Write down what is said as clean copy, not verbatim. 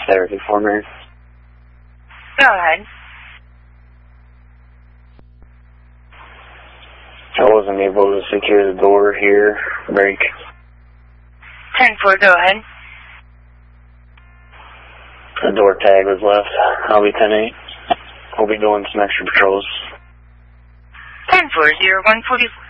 therapy for me. Go ahead. I wasn't able to secure the door here. Break. 10-4, go ahead. The door tag was left. I'll be 10-8. We'll be doing some extra patrols. 10-4, 0144.